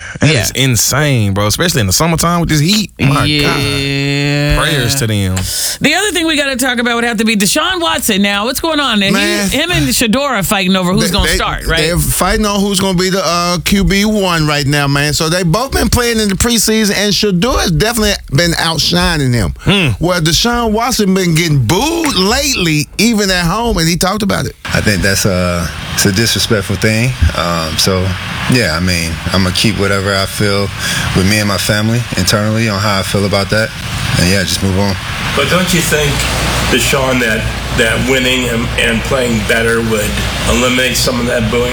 That is insane, bro. Especially in the summertime with this heat. My God. Prayers to them. The other thing we got to talk about would have to be Deshaun Watson. Now, what's going on there? Him and Shador are fighting over who's going to start, right? They're fighting on who's going to be the QB1 right now, man. So they both been playing in the preseason, and Shador has definitely been outshining him. Where Deshaun Watson been getting booed lately, even at home, and he talked about it. I think that's it's a disrespectful thing. So, yeah, I mean, I'm going to keep whatever I feel with me and my family internally on how I feel about that. And, yeah, just move on. But don't you think, Deshaun, that winning and playing better would eliminate some of that booing?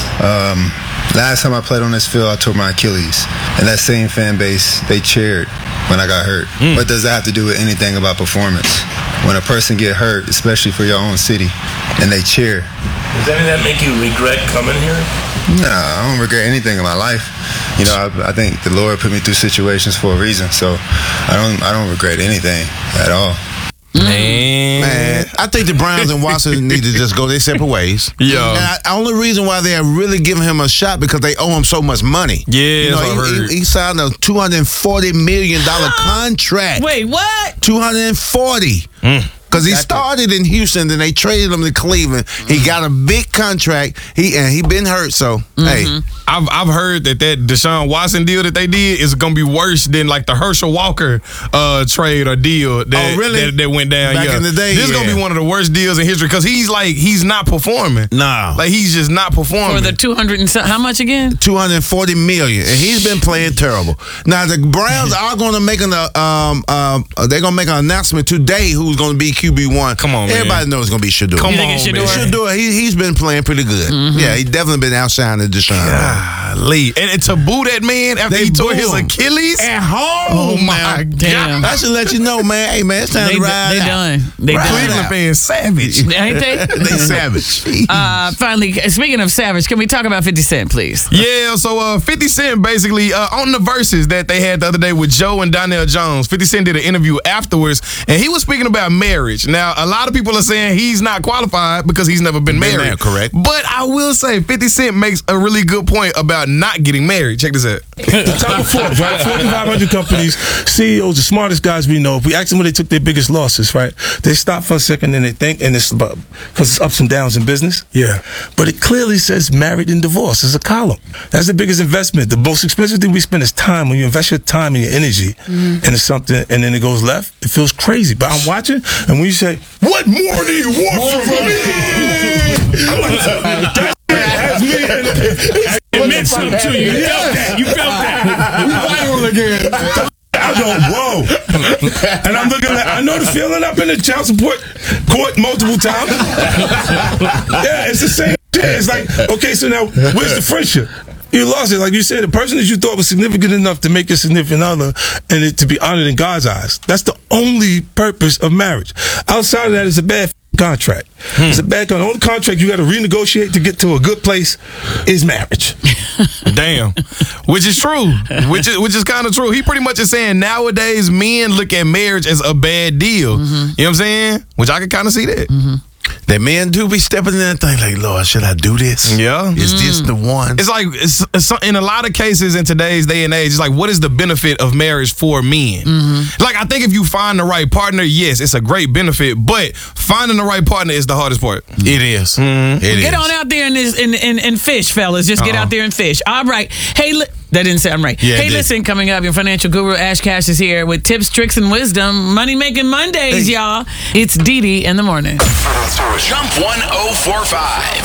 Last time I played on this field, I tore my Achilles. And that same fan base, they cheered when I got hurt. What does that have to do with anything about performance? When a person get hurt, especially for your own city, and they cheer. Does any of that make you regret coming here? No, I don't regret anything in my life. You know, I think the Lord put me through situations for a reason, so I don't regret anything at all. Man, I think the Browns and Watson need to just go their separate ways. Yeah. And the only reason why they are really giving him a shot because they owe him so much money. Yeah, he signed a $240 million contract. Wait, what? $240. Because he started in Houston, then they traded him to Cleveland. He got a big contract. He been hurt, so hey. I've heard that Deshaun Watson deal that they did is gonna be worse than like the Herschel Walker trade or deal that went down back in the day. This is gonna be one of the worst deals in history because he's not performing. No, like he's just not performing. For the 200 and how much again? $240 million, and he's been playing terrible. Now the Browns are gonna make they're gonna make an announcement today who's gonna be QB1. Come on, everybody knows it's gonna be Shador. Come on, Shador? Shador, he's been playing pretty good. Yeah, he definitely been outshining Deshaun. Golly. And to boo that man after he tore his Achilles at home. Oh my God! I should let you know, man. Hey, man, it's time to ride. They done. Cleveland fans savage, ain't they? They savage. Finally, speaking of savage, can we talk about 50 Cent, please? Yeah. So 50 Cent basically on the verses that they had the other day with Joe and Donnell Jones. 50 Cent did an interview afterwards, and he was speaking about marriage. Now, a lot of people are saying he's not qualified because he's never been married. Correct. But I will say 50 Cent makes a really good point about not getting married. Check this out. The top of Forbes, right? 4,500 companies, CEOs, the smartest guys we know. If we ask them where they took their biggest losses, right? They stop for a second and they think, and it's because it's ups and downs in business. Yeah. But it clearly says married and divorced as a column. That's the biggest investment. The most expensive thing we spend is time. When you invest your time and your energy into something and then it goes left, it feels crazy. But I'm watching, and when you say, what more do you want from me? I'm like, that's me. It meant something to you. You felt that. You felt that. Viral again. I go, whoa. And I'm looking at, I know the feeling. I've been in child support court multiple times. Yeah, it's the same shit. It's like, okay, so now, where's the friendship? You lost it. Like you said, the person that you thought was significant enough to make your significant other and it to be honored in God's eyes. That's the only purpose of marriage. Outside of that, it's a bad contract. It's a bad contract. The only contract you got to renegotiate to get to a good place is marriage. Damn. Which is true. Which is kind of true. He pretty much is saying nowadays men look at marriage as a bad deal. You know what I'm saying? Which I can kind of see that. That men do be stepping in and think like, Lord, should I do this? Yeah. Is this the one? It's like, it's in a lot of cases in today's day and age, it's like, what is the benefit of marriage for men? Like, I think if you find the right partner, yes, it's a great benefit, but finding the right partner is the hardest part. It is. Get on out there and fish, fellas. Just get out there and fish. All right. Hey, that didn't sound right. Yeah, hey, listen, coming up, your financial guru, Ash Cash, is here with tips, tricks, and wisdom. Money Making Mondays, y'all. It's Dee Dee in the morning. Jump 1045.